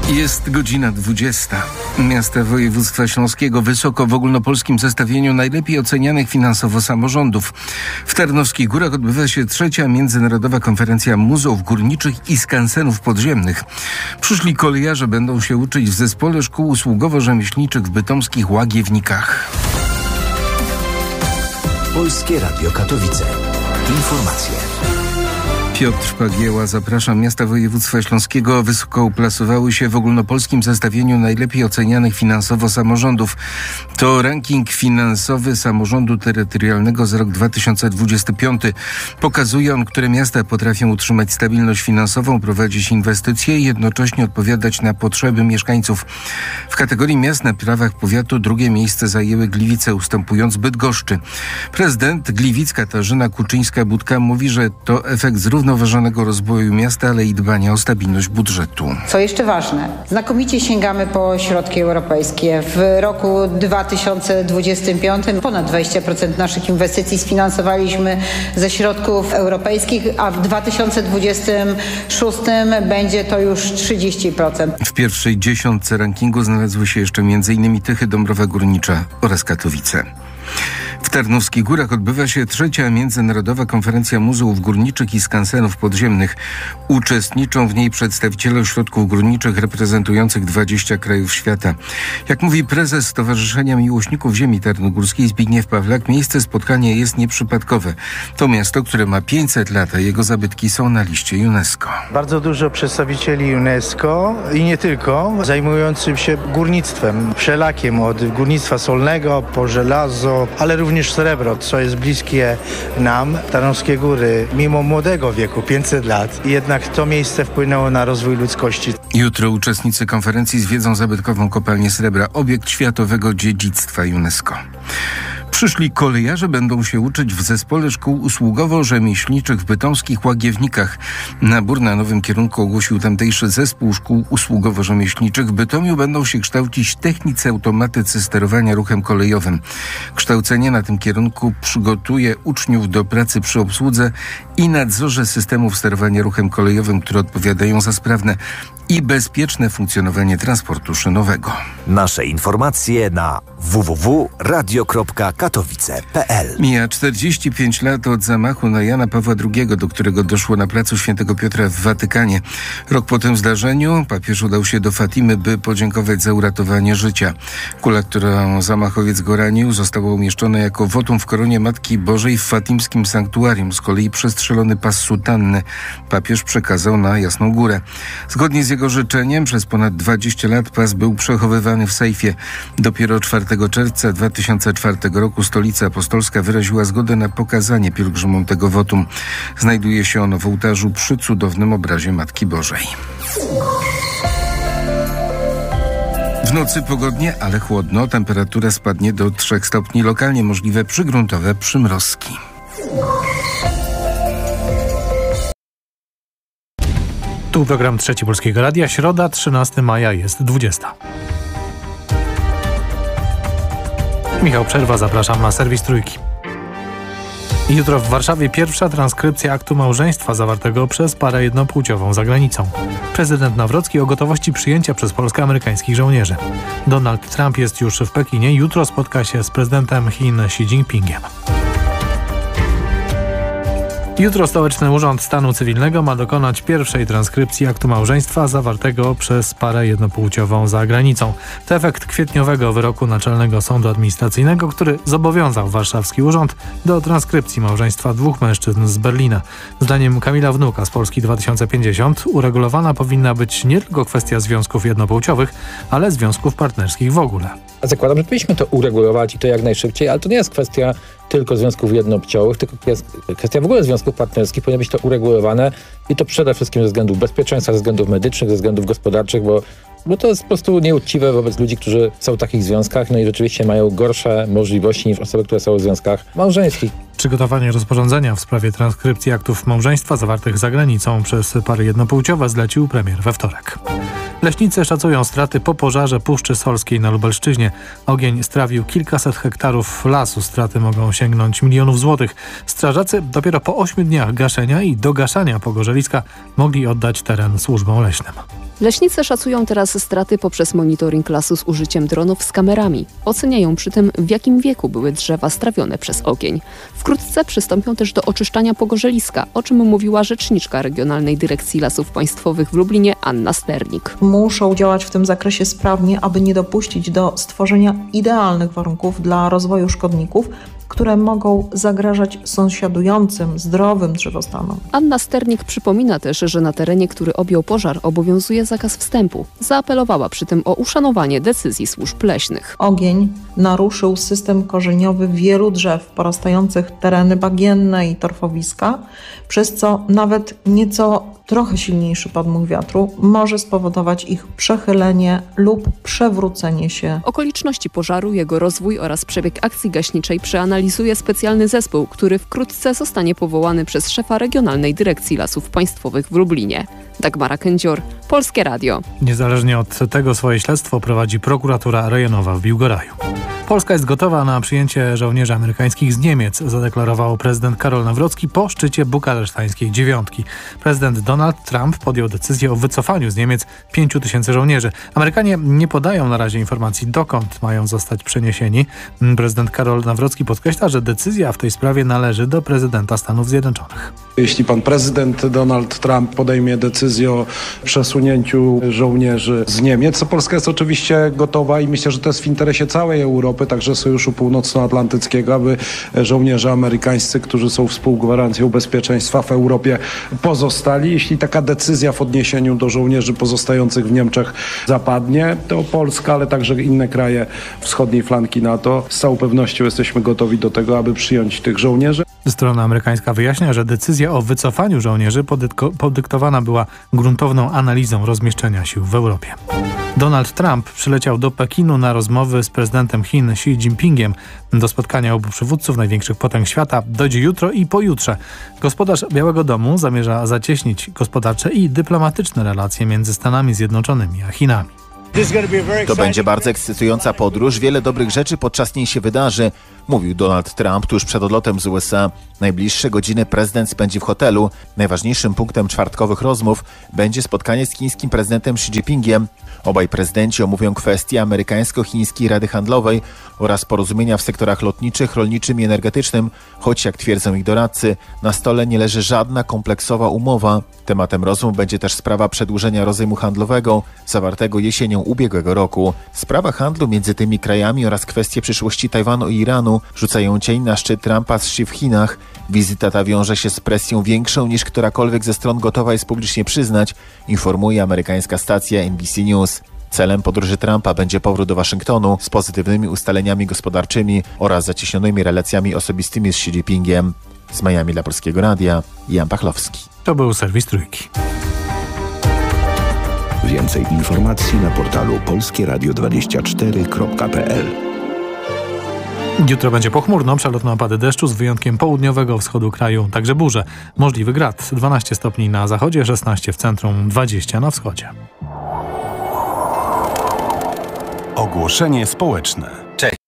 Jest godzina 20. Miasta województwa śląskiego wysoko w ogólnopolskim zestawieniu najlepiej ocenianych finansowo samorządów. W Tarnowskich Górach odbywa się 3. Międzynarodowa Konferencja Muzeów Górniczych i Skansenów Podziemnych. Przyszli kolejarze będą się uczyć w Zespole Szkół Usługowo-Rzemieślniczych w bytomskich Łagiewnikach. Polskie Radio Katowice. Informacje. Piotr Pagieła, zapraszam. Miasta województwa śląskiego wysoko uplasowały się w ogólnopolskim zestawieniu najlepiej ocenianych finansowo samorządów. To ranking finansowy samorządu terytorialnego za rok 2025. Pokazuje on, które miasta potrafią utrzymać stabilność finansową, prowadzić inwestycje i jednocześnie odpowiadać na potrzeby mieszkańców. W kategorii miast na prawach powiatu drugie miejsce zajęły Gliwice, ustępując Bydgoszczy. Prezydent Gliwic Katarzyna Kuczyńska-Budka mówi, że to efekt zrównoważonego rozwoju miasta, ale i dbania o stabilność budżetu. Co jeszcze ważne, znakomicie sięgamy po środki europejskie. W roku 2025 ponad 20% naszych inwestycji sfinansowaliśmy ze środków europejskich, a w 2026 będzie to już 30%. W pierwszej dziesiątce rankingu znalazły się jeszcze m.in. Tychy, Dąbrowa Górnicza oraz Katowice. W Tarnowskich Górach odbywa się 3. Międzynarodowa Konferencja Muzeów Górniczych i Skansenów Podziemnych. Uczestniczą w niej przedstawiciele ośrodków górniczych reprezentujących 20 krajów świata. Jak mówi prezes Stowarzyszenia Miłośników Ziemi Tarnogórskiej Zbigniew Pawlak, miejsce spotkania jest nieprzypadkowe. To miasto, które ma 500 lat, a jego zabytki są na liście UNESCO. Bardzo dużo przedstawicieli UNESCO i nie tylko, zajmujących się górnictwem wszelakim, od górnictwa solnego po żelazo, ale również srebro, co jest bliskie nam. Tarnowskie Góry, mimo młodego wieku, 500 lat, jednak to miejsce wpłynęło na rozwój ludzkości. Jutro uczestnicy konferencji zwiedzą zabytkową kopalnię srebra, obiekt światowego dziedzictwa UNESCO. Przyszli kolejarze będą się uczyć w Zespole Szkół Usługowo-Rzemieślniczych w bytomskich Łagiewnikach. Nabór na nowym kierunku ogłosił tamtejszy Zespół Szkół Usługowo-Rzemieślniczych. W Bytomiu będą się kształcić technicy automatycy sterowania ruchem kolejowym. Kształcenie na tym kierunku przygotuje uczniów do pracy przy obsłudze i nadzorze systemów sterowania ruchem kolejowym, które odpowiadają za sprawne i bezpieczne funkcjonowanie transportu szynowego. Nasze informacje na www.radio.katowice.pl. Mija 45 lat od zamachu na Jana Pawła II, do którego doszło na placu Świętego Piotra w Watykanie. Rok po tym zdarzeniu papież udał się do Fatimy, by podziękować za uratowanie życia. Kula, którą zamachowiec go ranił, została umieszczona jako wotum w koronie Matki Bożej w fatimskim sanktuarium. Z kolei przestrzelony pas sutanny papież przekazał na Jasną Górę. Zgodnie z jego życzeniem przez ponad 20 lat pas był przechowywany w sejfie. Dopiero 4 czerwca 2004 roku Stolica Apostolska wyraziła zgodę na pokazanie pielgrzymom tego wotum. Znajduje się ono w ołtarzu przy cudownym obrazie Matki Bożej. W nocy pogodnie, ale chłodno. Temperatura spadnie do 3 stopni. Lokalnie możliwe przygruntowe przymrozki. Tu program Trzeci Polskiego Radia. Środa, 13 maja, jest 20. Michał Przerwa, zapraszam na serwis Trójki. Jutro w Warszawie pierwsza transkrypcja aktu małżeństwa zawartego przez parę jednopłciową za granicą. Prezydent Nawrocki o gotowości przyjęcia przez Polskę amerykańskich żołnierzy. Donald Trump jest już w Pekinie. Jutro spotka się z prezydentem Chin Xi Jinpingiem. Jutro Stołeczny Urząd Stanu Cywilnego ma dokonać pierwszej transkrypcji aktu małżeństwa zawartego przez parę jednopłciową za granicą. To efekt kwietniowego wyroku Naczelnego Sądu Administracyjnego, który zobowiązał warszawski urząd do transkrypcji małżeństwa dwóch mężczyzn z Berlina. Zdaniem Kamila Wnuka z Polski 2050 uregulowana powinna być nie tylko kwestia związków jednopłciowych, ale związków partnerskich w ogóle. Zakładam, że powinniśmy to uregulować i to jak najszybciej, ale to nie jest kwestia tylko związków jednopłciowych, tylko kwestia w ogóle związków partnerskich. Powinno być to uregulowane i to przede wszystkim ze względów bezpieczeństwa, ze względów medycznych, ze względów gospodarczych, bo to jest po prostu nieuczciwe wobec ludzi, którzy są w takich związkach, no i rzeczywiście mają gorsze możliwości niż osoby, które są w związkach małżeńskich. Przygotowanie rozporządzenia w sprawie transkrypcji aktów małżeństwa zawartych za granicą przez pary jednopłciowe zlecił premier we wtorek. Leśnicy szacują straty po pożarze Puszczy Solskiej na Lubelszczyźnie. Ogień strawił kilkaset hektarów lasu. Straty mogą sięgnąć milionów złotych. Strażacy dopiero po 8 dniach gaszenia i dogaszania pogorzeliska mogli oddać teren służbom leśnym. Leśnicy szacują teraz straty poprzez monitoring lasu z użyciem dronów z kamerami. Oceniają przy tym, w jakim wieku były drzewa strawione przez ogień. Wkrótce przystąpią też do oczyszczania pogorzeliska, o czym mówiła rzeczniczka Regionalnej Dyrekcji Lasów Państwowych w Lublinie Anna Sternik. Muszą działać w tym zakresie sprawnie, aby nie dopuścić do stworzenia idealnych warunków dla rozwoju szkodników, które mogą zagrażać sąsiadującym, zdrowym drzewostanom. Anna Sternik przypomina też, że na terenie, który objął pożar, obowiązuje zakaz wstępu. Zaapelowała przy tym o uszanowanie decyzji służb leśnych. Ogień naruszył system korzeniowy wielu drzew porastających tereny bagienne i torfowiska, przez co nawet trochę silniejszy podmuch wiatru może spowodować ich przechylenie lub przewrócenie się. Okoliczności pożaru, jego rozwój oraz przebieg akcji gaśniczej przeanalizuje specjalny zespół, który wkrótce zostanie powołany przez szefa Regionalnej Dyrekcji Lasów Państwowych w Lublinie. Dagmara Kędzior, Polskie Radio. Niezależnie od tego swoje śledztwo prowadzi prokuratura rejonowa w Biłgoraju. Polska jest gotowa na przyjęcie żołnierzy amerykańskich z Niemiec, zadeklarował prezydent Karol Nawrocki po szczycie bukaresztańskiej dziewiątki. Prezydent Donald Trump podjął decyzję o wycofaniu z Niemiec 5000 żołnierzy. Amerykanie nie podają na razie informacji, dokąd mają zostać przeniesieni. Prezydent Karol Nawrocki podkreśla, że decyzja w tej sprawie należy do prezydenta Stanów Zjednoczonych. Jeśli pan prezydent Donald Trump podejmie decyzję o przesunięciu żołnierzy z Niemiec, to Polska jest oczywiście gotowa i myślę, że to jest w interesie całej Europy, także Sojuszu Północnoatlantyckiego, aby żołnierze amerykańscy, którzy są współgwarancją bezpieczeństwa w Europie, pozostali. Jeśli taka decyzja w odniesieniu do żołnierzy pozostających w Niemczech zapadnie, to Polska, ale także inne kraje wschodniej flanki NATO z całą pewnością jesteśmy gotowi do tego, aby przyjąć tych żołnierzy. Strona amerykańska wyjaśnia, że decyzja o wycofaniu żołnierzy podyktowana była gruntowną analizą rozmieszczenia sił w Europie. Donald Trump przyleciał do Pekinu na rozmowy z prezydentem Chin Xi Jinpingiem. Do spotkania obu przywódców największych potęg świata dojdzie jutro i pojutrze. Gospodarz Białego Domu zamierza zacieśnić gospodarcze i dyplomatyczne relacje między Stanami Zjednoczonymi a Chinami. To będzie bardzo ekscytująca podróż. Wiele dobrych rzeczy podczas niej się wydarzy, mówił Donald Trump tuż przed odlotem z USA. Najbliższe godziny prezydent spędzi w hotelu. Najważniejszym punktem czwartkowych rozmów będzie spotkanie z chińskim prezydentem Xi Jinpingiem. Obaj prezydenci omówią kwestie amerykańsko-chińskiej Rady Handlowej oraz porozumienia w sektorach lotniczych, rolniczym i energetycznym, choć jak twierdzą ich doradcy, na stole nie leży żadna kompleksowa umowa. Tematem rozmów będzie też sprawa przedłużenia rozejmu handlowego zawartego jesienią ubiegłego roku. Sprawa handlu między tymi krajami oraz kwestie przyszłości Tajwanu i Iranu rzucają cień na szczyt Trumpa z Xi w Chinach. Wizyta ta wiąże się z presją większą niż którakolwiek ze stron gotowa jest publicznie przyznać, informuje amerykańska stacja NBC News. Celem podróży Trumpa będzie powrót do Waszyngtonu z pozytywnymi ustaleniami gospodarczymi oraz zacieśnionymi relacjami osobistymi z Xi Jinpingiem. Z Miami dla Polskiego Radia, Jan Pachlowski. To był serwis Trójki. Więcej informacji na portalu polskieradio24.pl. Jutro będzie pochmurno, przelotne opady deszczu z wyjątkiem południowego wschodu kraju, także burze. Możliwy grad, 12 stopni na zachodzie, 16 w centrum, 20 na wschodzie. Ogłoszenie społeczne.